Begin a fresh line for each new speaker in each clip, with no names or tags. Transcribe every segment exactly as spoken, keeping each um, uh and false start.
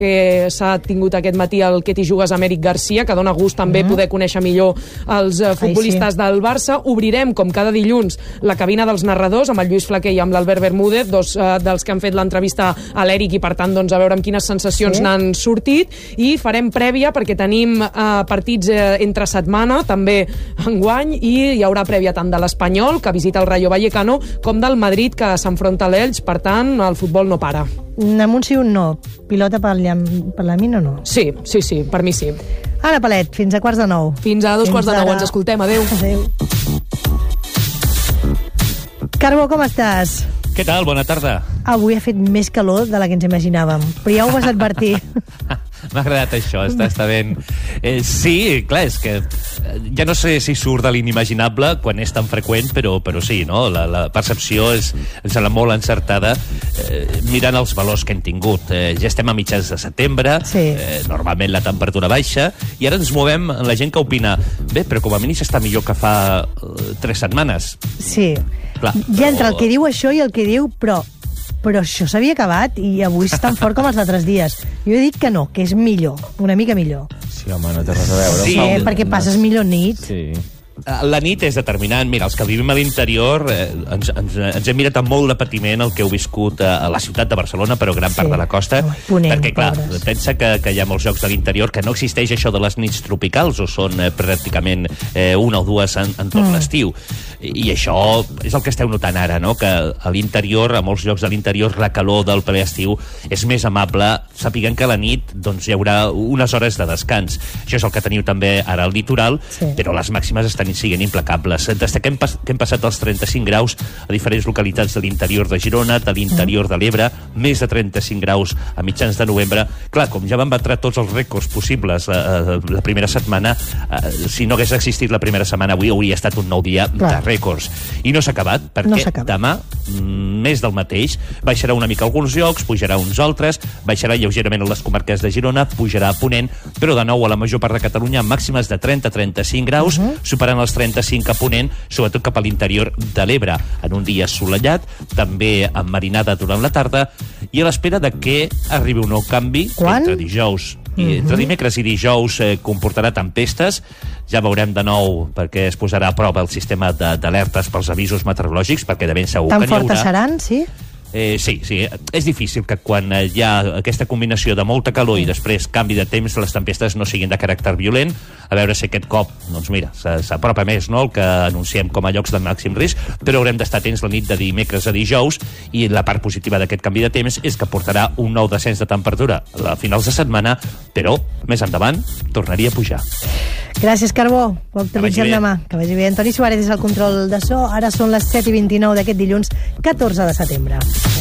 que s'ha tingut aquest matí el Que t'hi jugues Amèric Garcia, que dona gust també mm-hmm. poder conèixer millor els uh, futbolistes Ai, sí. del Barça. Obrirem, com cada dilluns, la cabina dels narradors amb el Lluís Flaquer i amb l'Albert Bermúdez, dos uh, dels que han fet l'entrevista a l'Eric, i per tant doncs, a veure amb quines sensacions sí. n'han sortit, i farem prèvia perquè tenim uh, partits uh, entre setmana, també enguany, i hi haurà prèvia tant de l'Espanyol, que visita el Rayo Vallecano, com del Madrid, que s'enfronta a l'Elx. Per tant, el futbol no para.
Amb un sí un no. Pilota per la, per la mina o no?
Sí, sí, sí, per mi sí.
Ara, Palet, fins a quarts de nou.
Fins a dos fins quarts de nou, ara. Ens escoltem. Adéu.
Adéu. Carbó, com estàs?
Què tal? Bona tarda.
Avui ha fet més calor de la que ens imaginàvem, però ja ho vas advertir.
M'ha agradat això, està, està ben... Eh, sí, clar, és que ja no sé si surt de l'inimaginable quan és tan freqüent, però, però sí, no? La, la percepció és, és molt encertada eh, mirant els valors que hem tingut. Eh, ja estem a mitjans de setembre, sí. eh, normalment la temperatura baixa, i ara ens movem en la gent que opina bé, però com a mínim està millor que fa eh, tres setmanes.
Sí. Clar, ja entre però... el que diu això i el que diu, però... però això s'havia acabat i avui és tan fort com els altres dies. Jo he dit que no, que és millor, una mica millor.
Sí, home, no té res a veure.
Sí, eh, perquè passes millor nit.
Sí.
La nit és determinant. Mira, els que vivim a l'interior eh, ens, ens, ens hem mirat amb molt de patiment el que heu viscut a, a la ciutat de Barcelona, però gran part sí. de la costa. Oh, ponent, perquè, clar, pobres. Pensa que, que hi ha molts llocs de l'interior que no existeix això de les nits tropicals, o són eh, pràcticament eh, una o dues en, en tot mm. l'estiu. I, I això és el que esteu notant ara, no? Que a l'interior, a molts llocs de l'interior, la calor del ple estiu és més amable. Sapiguem que a la nit doncs, hi haurà unes hores de descans. Això és el que teniu també ara al litoral, sí. però les màximes estan siguen implacables. Destaquem pas, que hem passat els trenta-cinc graus a diferents localitats de l'interior de Girona, de l'interior de l'Ebre, més de trenta-cinc graus a mitjans de novembre. Clar, com ja van batre tots els rècords possibles eh, la primera setmana, eh, si no hagués existit la primera setmana, avui hauria estat un nou dia Clar. de rècords. I no s'ha acabat, perquè no acabat. demà, més del mateix, baixarà una mica alguns llocs, pujarà uns altres, baixarà lleugerament a les comarques de Girona, pujarà a Ponent, però de nou a la major part de Catalunya màximes de trenta a trenta-cinc graus, uh -huh. superant els trenta-cinc a Ponent, sobretot cap a l'interior de l'Ebre, en un dia assolellat, també amb marinada durant la tarda, i a l'espera de que arribi un nou canvi Quan? entre dijous i uh-huh. entre dimecres i dijous eh, comportarà tempestes. Ja veurem de nou perquè es posarà a prova el sistema d'alertes pels avisos meteorològics, perquè de ben segur
Tan
que n'hi haurà.
Tan fortes seran, sí?
Eh, sí, sí. És difícil que quan hi ha aquesta combinació de molta calor i després canvi de temps, les tempestes no siguin de caràcter violent. A veure si aquest cop, doncs mira, s'apropa més, no?, el que anunciem com a llocs de màxim risc, però haurem d'estar atents la nit de dimecres a dijous, i la part positiva d'aquest canvi de temps és que portarà un nou descens de temperatura a finals de setmana, però més endavant tornaria a pujar.
Gràcies, Carbó. Ho actualitzem demà. Que vagi bé. Antoni Suárez és el control de so. Ara són les set i vint-i-nou d'aquest dilluns catorze de setembre.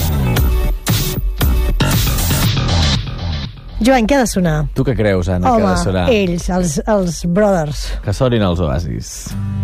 Joan, què ha de sonar?
Tu què creus, Anna,
Home,
què ha de sonar?
ells, els, els Brothers.
Que sonin els Oasis.